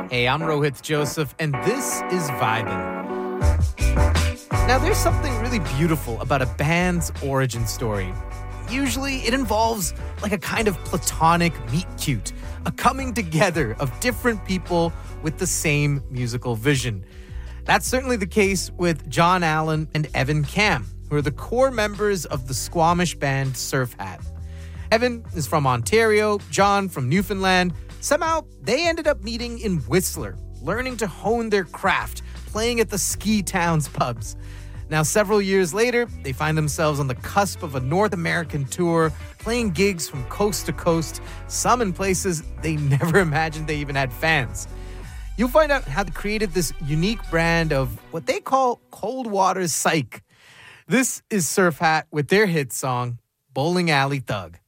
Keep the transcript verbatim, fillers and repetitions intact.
Hey, I'm Rohit Joseph, and this is Vibin'. Now, there's something really beautiful about a band's origin story. Usually, it involves like a kind of platonic meet-cute, a coming together of different people with the same musical vision. That's certainly the case with John Allen and Evan Cam, who are the core members of the Squamish band Surf Hat. Evan is from Ontario, John from Newfoundland. Somehow, they ended up meeting in Whistler, learning to hone their craft, playing at the ski town's pubs. Now, several years later, they find themselves on the cusp of a North American tour, playing gigs from coast to coast, some in places they never imagined they even had fans. You'll find out how they created this unique brand of what they call cold water psych. This is Surf Hat with their hit song, Bowling Alley Thug.